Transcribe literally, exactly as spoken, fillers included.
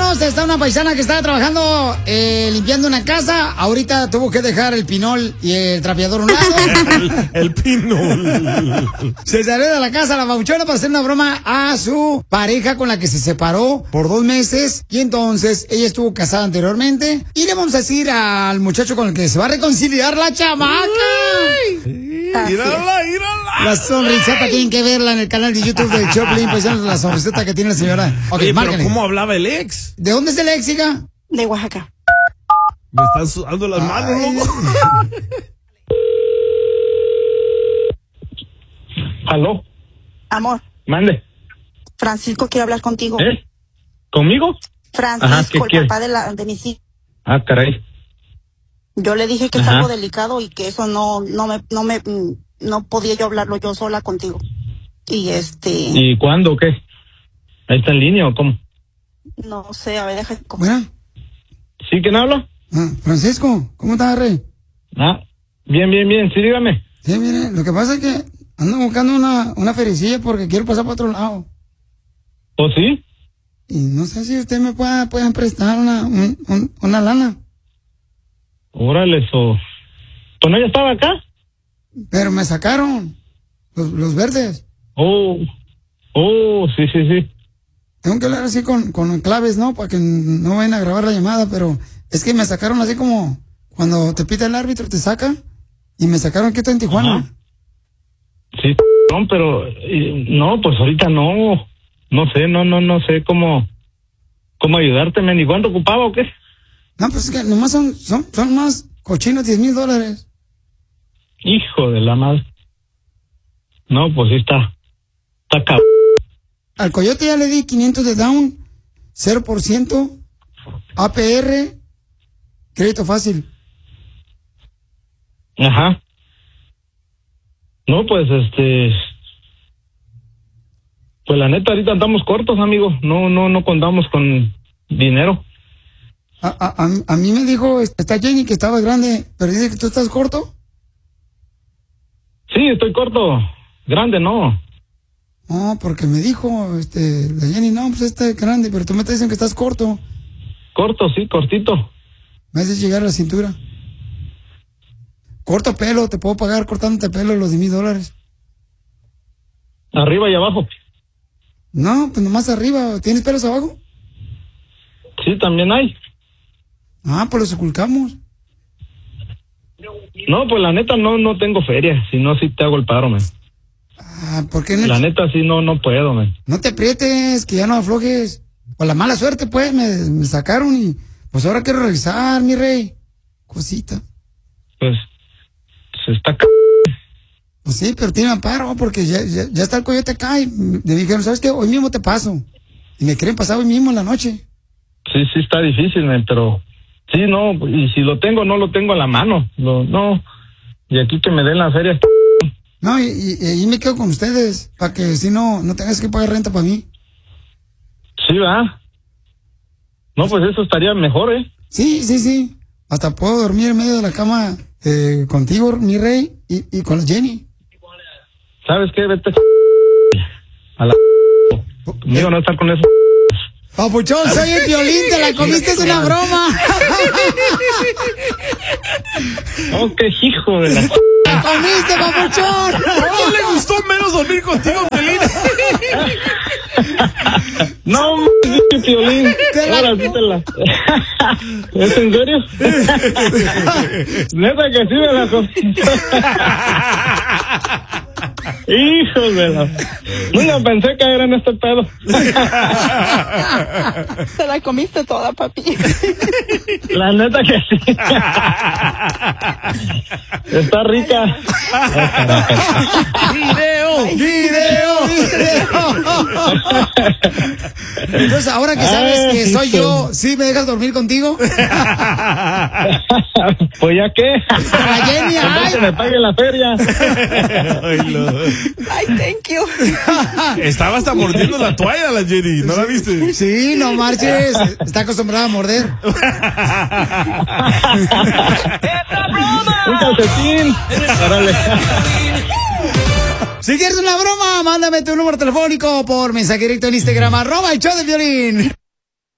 paisanos, está una paisana que estaba trabajando eh, limpiando una casa. Ahorita tuvo que dejar el pinol y el trapeador a un lado. el, el pinol. Se salió de la casa la babuchona para hacer una broma a su pareja con la que se separó por dos meses. Y entonces ella estuvo casada anteriormente. Y le vamos a decir al muchacho con el que se va a reconciliar la chamaca. ¡Mírala, mírala! La sonrisota tienen que verla en el canal de YouTube de Choplin, pues la sonrisota que tiene la señora. Ok, Oye, márcale. pero ¿cómo hablaba el ex? ¿De dónde es el ex, hija? De Oaxaca. Me están sudando las manos, Ay. loco. ¿Aló? Amor, Mande. Francisco quiere hablar contigo. ¿Eh? ¿Conmigo? Francisco, Ajá, ¿qué el quiere? papá de, la, de mis hijos. Ah, caray. Yo le dije que es Ajá. algo delicado y que eso no, no me, no me, no podía yo hablarlo yo sola contigo. Y este, ¿Y cuándo o qué? ¿Ahí está en línea o cómo? no sé, a ver, deja. Bueno, ¿Sí? ¿Quién habla? ah, Francisco, ¿cómo estás, Rey? Ah, bien, bien, bien. Sí, dígame. Sí, mire, lo que pasa es que ando buscando una, una fericilla porque quiero pasar para otro lado. ¿O sí? Y no sé si usted me pueda, pueda prestar una, un- un- una lana. Órale, eso. ¿Pues no ya estaba acá? Pero me sacaron los, los verdes. Oh, oh, sí, sí, sí. Tengo que hablar así con, con claves, ¿no? Para que no vayan a grabar la llamada, pero es que me sacaron así como cuando te pita el árbitro, te saca. Y me sacaron aquí en Tijuana. Ajá. Sí, no, pero eh, no, pues ahorita no. No sé, no, no, no sé cómo cómo ayudarte, men. ¿Y cuánto ocupaba o qué? No, pues es que nomás son, son, son más cochinos diez mil dólares. Hijo de la madre. No, pues sí está. Está cabrón. Al coyote ya le di quinientos de down, cero por ciento, A P R, crédito fácil. Ajá. No, pues este. Pues la neta, ahorita andamos cortos, amigo. No, no, no contamos con dinero. A, a, a, a mí me dijo, está Jenny que estaba grande, pero dice que tú estás corto. Sí, estoy corto. Grande, no. No, porque me dijo, este, la Jenny, no, pues está grande, pero tú me estás diciendo que estás corto. Corto, sí, cortito. Me haces llegar a la cintura. Corto pelo, te puedo pagar cortándote pelo los diez mil dólares. Arriba y abajo. No, pues nomás arriba. ¿Tienes pelos abajo? Sí, también hay. Ah, pues los ocultamos. No, pues la neta no, no tengo feria. Si no, sí te hago el paro, man. Ah, ¿por qué no? La neta sí no, no puedo, man. No te aprietes, que ya no aflojes. Por la mala suerte, pues, me, me sacaron y pues ahora quiero regresar, mi rey. Cosita. Pues, se está c... Pues sí, pero tiene amparo porque ya, ya, ya está el coyote acá y me dijeron, ¿sabes qué? Hoy mismo te paso. Y me quieren pasar hoy mismo en la noche. Sí, sí está difícil, man, pero... Sí, no, y si lo tengo, no lo tengo a la mano. Lo, no, y aquí que me den la feria. No, y, y, y ahí me quedo con ustedes, para que si no, no tengas que pagar renta para mí. Sí, va. No, pues eso estaría mejor, ¿eh? Sí, sí, sí. Hasta puedo dormir en medio de la cama eh, contigo, mi rey, y, y con la Jenny. ¿Sabes qué? Vete a la... Conmigo no estar con eso. Papuchón, soy el Piolín, te la comiste, es una broma. Oh, qué hijo de la... ¡La comiste, papuchón! ¿No le gustó menos dormir contigo, Pelín? No, m***, Piolín. Te la- Ahora sí te la... ¿Es en serio? Neta que sí me la comí. Hijos de la... Nunca pensé caer en este pedo. Te la comiste toda, papi. La neta que sí. Está rica. ¡Video! ¡Video! ¡Video! Entonces, ahora que sabes Ay, que soy hijo. yo, ¿sí me dejas dormir contigo? Pues ya qué. La Jenny, ay. Que me pague la feria. Ay, no. Ay, thank you. Estaba hasta mordiendo la toalla, la Jenny. ¿No la viste? Sí, no marches. Está acostumbrada a morder. Un calcetín. Órale. Si quieres una broma, mándame tu número telefónico por mensaje directo en Instagram, arroba el show de Piolín.